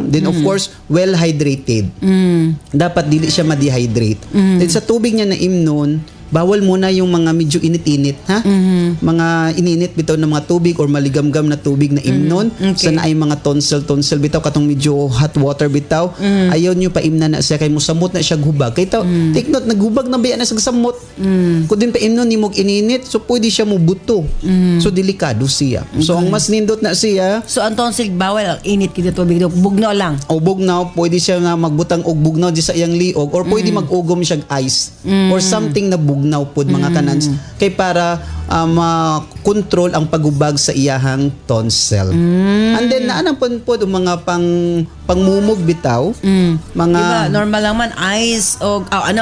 Then of course, well hydrated. Dapat dili siya ma-dehydrate. Then sa tubig niya na imnon, bawal muna yung mga medyo init-init, ha? Mga ininit bitaw na mga tubig or maligamgam na tubig na imnon. Sana ay mga tonsil bitaw katong medyo hot water bitaw. Ayaw nyo pa imna na siya kay musamot na siya gubag. Kay taw, take note, naghubag na ba yan na sa samot. Kung din pa imnon ni mog ininit, so pwede siya mo buto. So delikado siya. So ang mas nindot na siya. So ang tonsil bawal init kita tubig do, bugnaw lang. O bugnaw, pwede siya nga magbutang og bugnaw di sa iyang liog or pwede mag-ugom siya ice or something na bugnaw pod mga kanans kay para ma-control ang pagubag sa iyahang tonsil. And then naanang pod mga pangmumog bitaw, mga diba, normal lang man ice o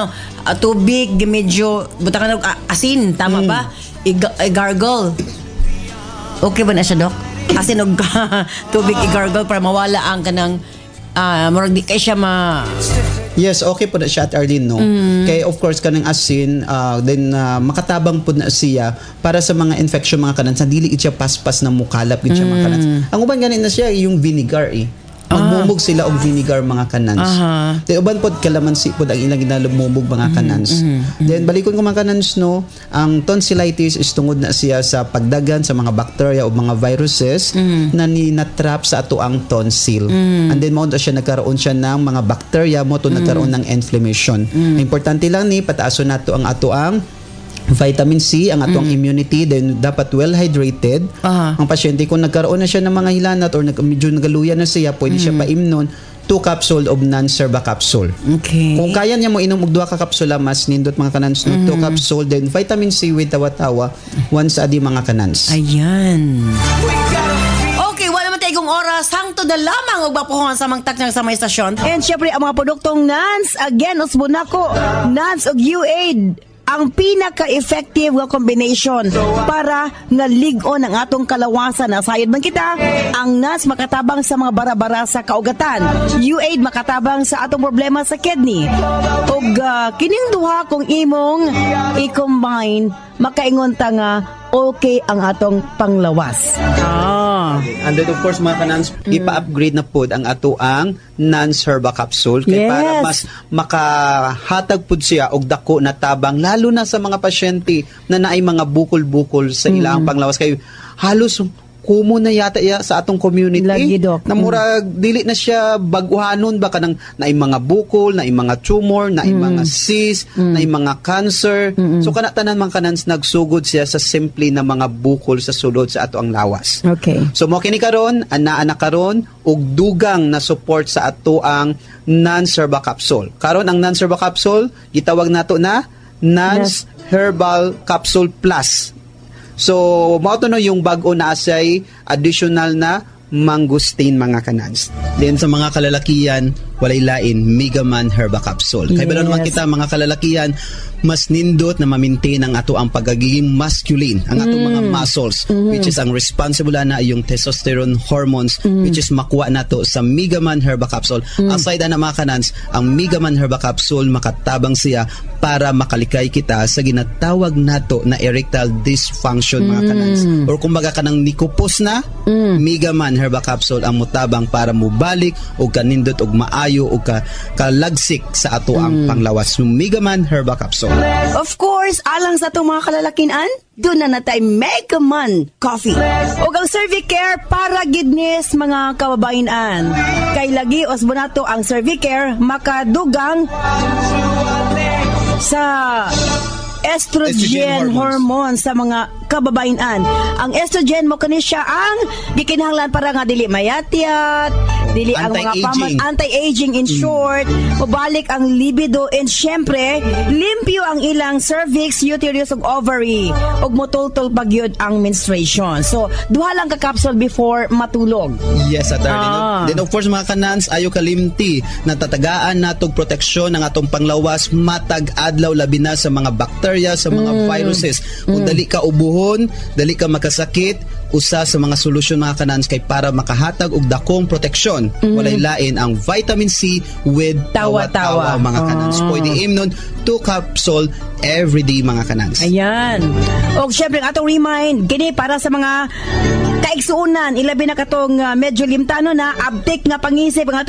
tubig medyo butakan og asin, tama ba? I-gargle. Okay ba na siya, Doc? Asin og tubig i-gargle para mawala ang kanang murag di kay siya Yes, okay po na siya at Arlene, no? Kaya of course, kanang asin, then makatabang po na siya para sa mga infection mga kanans. Dili siya paspas na mukalap siya mga kanans. Ang uban ganin na siya yung vinegar magmumog sila og vinegar mga kanans. Then uban pod kalamansi pod ang ilang ginalumumog mga kanans. Then balikon ko mga kanans, no, ang tonsillitis is tungod na siya sa pagdagan sa mga bacteria o mga viruses na ninatrap sa ato ang tonsil. And then mao siya nagkaroon siya ng mga bacteria mo to nagkaroon ng inflammation. Importante lang ni pataason nato ang ato ang vitamin C, ang atong immunity, then dapat well hydrated. Ang pasyente kung nagkaroon na siya ng mga hilanat or medyo nagaluyan na siya, pwede siya paimnon 2 capsule of non-serba capsule. Okay. Kung kaya niya mo inom og 2 ka kapsula, mas nindot mga kanans, 2 capsule, then vitamin C with tawa-tawa once a day mga kanans. Ayan. Okay, wala man tayong oras, hangtod na lamang og bapuhon sa mangtak ng sa may estasyon. And syempre ang mga produktong NANS, again usbunako, NANS og UAID ang pinaka-effective nga combination para nga ligon ang atong kalawasan. Nasayod man kita, ang NANS makatabang sa mga bara-bara sa kaugatan. UAID makatabang sa atong problema sa kidney. Ug kining duha kung imong i-combine, makaingon ta nga okay ang atong panglawas. And then of course mga kanans, ipa-upgrade na pod ang ato ang non-serba capsule kay para mas makahatag pod siya og dako na tabang lalo na sa mga pasyente na naay mga bukol-bukol sa ilang panglawas kay halos kumo na yata sa atong community. Lagi, Doc. Na murag dili na siya baguhanon ba kanang naay mga bukol, naay mga tumor, naay mga cyst, naay mga cancer. So kana tanan man kanans nagsugod siya sa simple na mga bukol sa sulod sa ato ang lawas. Okay. So mo kini karon ana karon og dugang na support sa ato ang non-serba capsule. Karon ang non-serba capsule gitawag nato na NANS Herbal Capsule Plus. So, mao to no yung bag-o na asay additional na mangosteen mga kanans. Then sa mga kalalakihan, walay lain Megaman Herba Capsule. Kaya ba naman kita mga kalalakihan, mas nindot na ma-maintain ang ato ang pagiging masculine, ang atong mga muscles, which is ang responsible na yung testosterone hormones, which is makuha nato sa Megaman Herba Capsule. Aside na mga kanans, ang Megaman Herba Capsule makatabang siya para makalikay kita sa ginatawag nato na erectile dysfunction mga kanans. Or kumbaga kanang nikupos na, Megaman Herba Capsule ang mutabang para mubalik o kanindot og maayo o kalagsik sa ato ang panglawas. Megaman Herba Capsule. Of course, alang sa itong mga kalalakinan, doon na natay Megaman Coffee. O ang Cervicare para gidnis mga kababayan. Kay lagi osbonato ang Cervicare makadugang sa estrogen hormone sa mga kababayan. Ang estrogen mo kani siya ang gikinahanglan para nga dili mayatyat, dili ang mga anti-aging in short, mabalik ang libido, and syempre limpyo ang ilang cervix, uterus ug ovary, ug motultol pagyud ang menstruation. So duha lang ka capsule before matulog. Yes, attorney. Then of course mga kanans, ayo kalimti na tatagaan natog proteksyon ng atong panglawas matag adlaw labi na sa mga bacteria, sa mga viruses. Kung dali ka ubuhon, dali ka makasakit, usa sa mga solusyon mga kanans kay para makahatag og dakong proteksyon. Walay lain ang vitamin C with tawa-tawa mga kanans. Pwede imnon 2 capsule every day mga kanans. Ayan. O syempre atong remind, gini para sa mga kaigsuunan, ilabi na katong medyo limtano na abtik nga pangisip ang